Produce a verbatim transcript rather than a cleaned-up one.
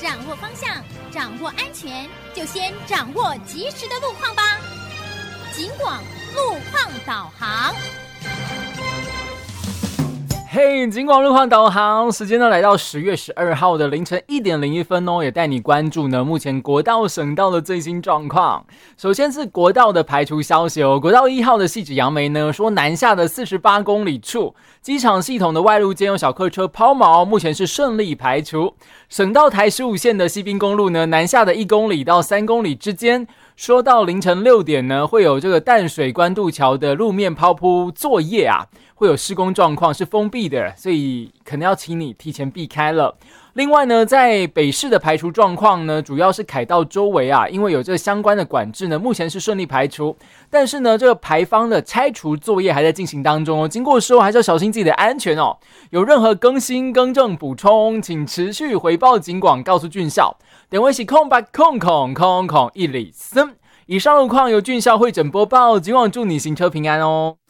掌握方向，掌握安全，就先掌握及时的路况吧。警广路况导航。 嘿、hey, 警广路况导航，时间呢来到十月十二号的凌晨一点零一分哦，也带你关注呢目前国道、省道的最新状况。首先是国道的排除消息哦，国道一号的汐止杨梅呢说南下的四十八公里处，机场系统的外路间有小客车抛锚，目前是顺利排除。省道台十五线的西滨公路呢南下的一公里到三公里之间，说到凌晨六点呢会有这个淡水关渡桥的路面抛铺作业啊。会有施工状况，是封闭的，所以可能要请你提前避开了。另外呢，在北市的排除状况呢，主要是凯道周围啊，因为有这个相关的管制呢，目前是顺利排除。但是呢，这个排方的拆除作业还在进行当中哦，经过的时候还是要小心自己的安全哦。有任何更新、更正、补充，请持续回报警广，告诉郡校。点位是空白空空空空一里森。以上路况由郡校会诊播报，警广祝你行车平安哦。